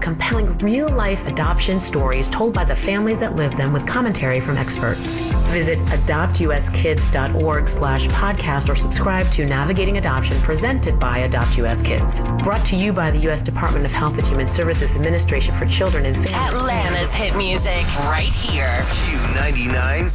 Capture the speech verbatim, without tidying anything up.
Compelling real-life adoption stories told by the families that live them with commentary from experts. Visit adopt u s kids dot org slash podcast or subscribe to Navigating Adoption presented by Adopt U S Kids. Brought to you by the U S Department of Health and Human Services Administration for Children and Families. Atlanta's hit music right here. Q ninety-nine